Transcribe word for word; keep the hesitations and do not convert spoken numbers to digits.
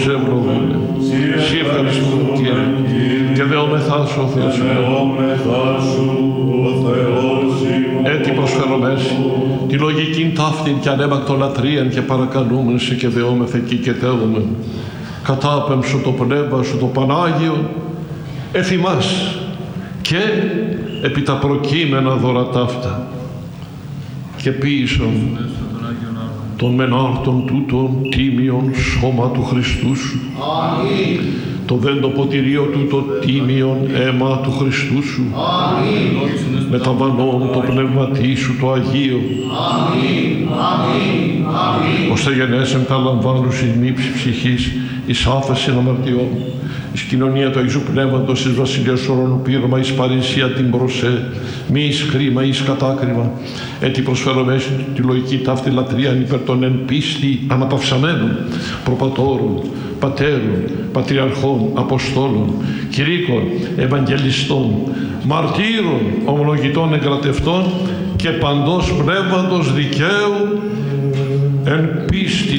σε ευλογούμε. Σύ ευχαριστούμε, Κύριε, και δεόμεθά σου, ο Θεός ημών. Έτσι προσφερομες τη λογική ταύτην και ανέμακτο λατρείαν και παρακαλούμεν σε και δεόμεθα εκεί και τέλουμε. Κατάπεμψω το πνεύμα σου το Πανάγιο, εφημάς και επί τα προκείμενα δώρα ταύτα και ποίησον των μενάρτων τούτων τίμιον σώμα του Χριστού σου. Αμήν. Το δέντο ποτηρίο τούτο τίμιον αίμα του Χριστού σου. Αμήν. Μεταβανών το πνευματί σου το Αγίο. Αμήν. Αμήν. Αμήν. Ώστε γενέσεν τα λαμβάνους εις νύψη ψυχής, εις άφεσιν αμαρτιών, εις κοινωνία του Αγίου Πνεύματος, εις βασιλείας ουρανού πείραμα, εις παρησία την προσέ, μη εις χρήμα, εις κατάκριμα. Έτσι προσφέρομαι τη λογική ταύτη λατρεία υπέρ των εν πίστη αναπαυσαμένων, προπατώρων, πατέρων, πατριαρχών, αποστόλων, κηρύκων, ευαγγελιστών, μαρτύρων, ομολογητών, εγκρατευτών και παντός πνεύματος δικαίου εν πίστη